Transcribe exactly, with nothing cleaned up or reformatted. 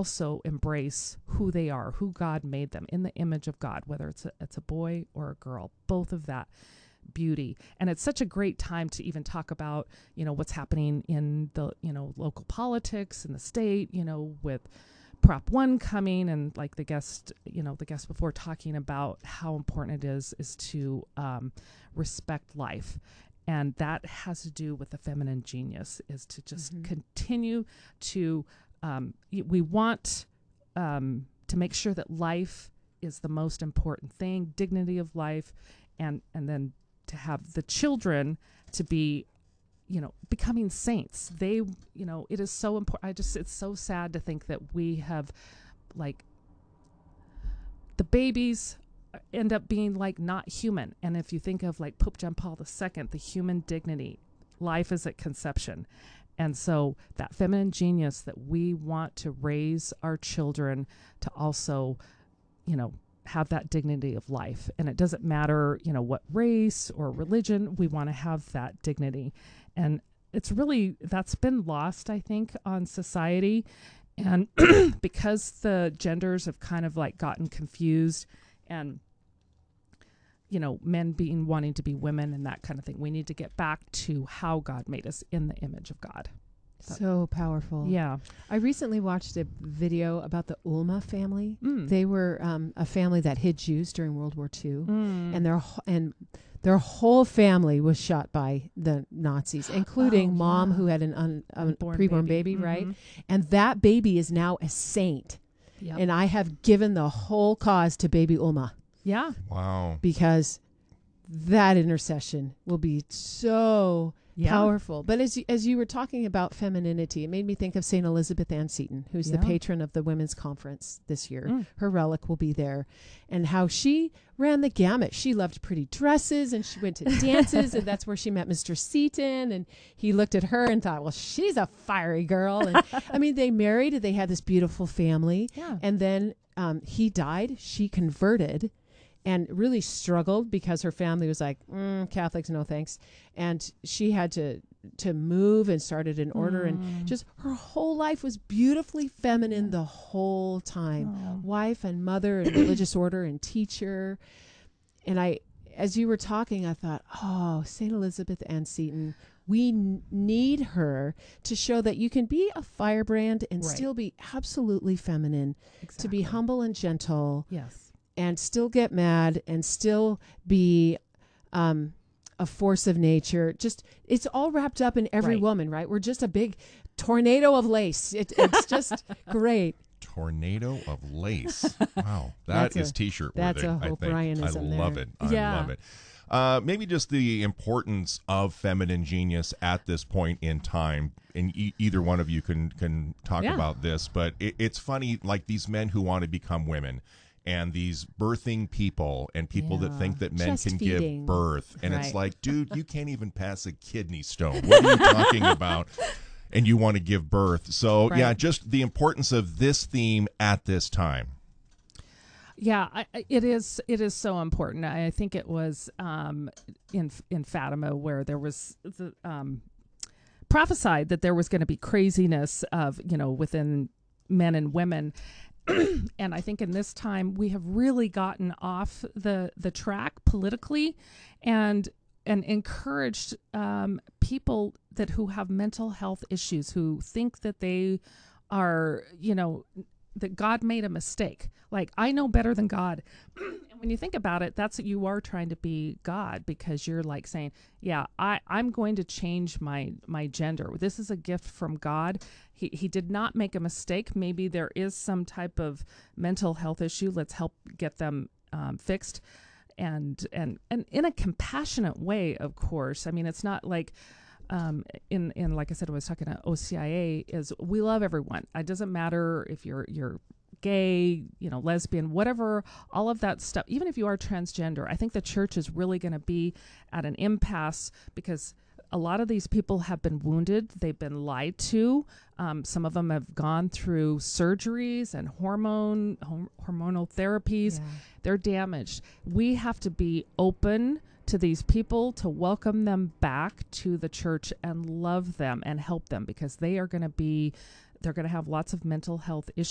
also embrace who they are, who God made them in the image of God, whether it's a, it's a boy or a girl, both of that beauty. And it's such a great time to even talk about, you know, what's happening in the, you know, local politics in the state, you know, with Prop one coming, and like the guest, you know, the guest before talking about how important it is, is to um, respect life. And that has to do with the feminine genius, is to just mm-hmm. continue to, um, y- we want um, to make sure that life is the most important thing, dignity of life, and, and then to have the children to be, you know, becoming saints. They, you know, it is so important. I just, it's so sad to think that we have, like, the babies end up being like not human. And if you think of like Pope John Paul the Second, the human dignity, life is at conception. And so that feminine genius that we want to raise our children to also, you know, have that dignity of life. And it doesn't matter, you know, what race or religion, we want to have that dignity. And it's really, that's been lost, I think, on society. And because the genders have kind of like gotten confused, and, you know, men being wanting to be women and that kind of thing, we need to get back to how God made us in the image of God. So, so powerful. Yeah. I recently watched a video about the Ulma family. Mm. They were um, a family that hid Jews during World War Two. Mm. And their ho- and their whole family was shot by the Nazis, including oh, mom yeah. who had an un, a Unborn preborn baby, baby, mm-hmm. right? And that baby is now a saint. Yep. And I have given the whole cause to baby Ulma. Yeah. Wow. Because that intercession will be so Yeah. powerful. But as you, as you were talking about femininity, it made me think of Saint Elizabeth Ann Seton, who's Yeah. the patron of the Women's Conference this year. Mm. Her relic will be there. And how she ran the gamut. She loved pretty dresses, and she went to dances, and that's where she met Mister Seton. And he looked at her and thought, well, she's a fiery girl. And I mean, they married, and they had this beautiful family. Yeah. And then um, he died. She converted and really struggled because her family was like, mm, Catholics, no thanks. And she had to to move and started an order. Mm. And just her whole life was beautifully feminine the whole time. Oh. Wife and mother and religious order and teacher. And I, as you were talking, I thought, oh, Saint Elizabeth Ann Seton, we n- need her to show that you can be a firebrand and Right. still be absolutely feminine, Exactly. to be humble and gentle, Yes. and still get mad and still be um, a force of nature. Just, it's all wrapped up in every Right. woman, right? We're just a big tornado of lace. It, it's just great. Tornado of lace. Wow. That's That is a- t-shirt that's worthy, a I Hope think. I Bryanism love there. it. I Yeah. love it. Uh, maybe just the importance of feminine genius at this point in time. And e- either one of you can can talk Yeah. about this, but it, it's funny, like these men who want to become women, and these birthing people, and people that Yeah. think that men Chest can feeding. give birth, and it's Right. like, dude, you can't even pass a kidney stone. What are you talking about? And you want to give birth. So Right. yeah, just the importance of this theme at this time. Yeah, I, I- it is. It is so important. I think it was um, in in Fatima where there was the um, prophesied that there was going to be craziness of, you know, within men and women. And I think in this time we have really gotten off the the track politically, and and encouraged um, people that who have mental health issues, who think that they are, you know, that God made a mistake. Like, I know better than God. And when you think about it, that's what you are trying to be God, because you're like saying, yeah, I, I'm going to change my, my gender. This is a gift from God. He, he did not make a mistake. Maybe there is some type of mental health issue. Let's help get them um, fixed. And, and, and in a compassionate way, of course. I mean, it's not like, Um, in, in, like I said, I was talking to O C I A, is we love everyone. It doesn't matter if you're, you're gay, you know, lesbian, whatever, all of that stuff. Even if you are transgender, I think the church is really going to be at an impasse, because a lot of these people have been wounded. They've been lied to. Um, some of them have gone through surgeries and hormone, hom- hormonal therapies. Yeah. They're damaged. We have to be open to these people, to welcome them back to the church and love them and help them, because they are going to be, they're going to have lots of mental health issues.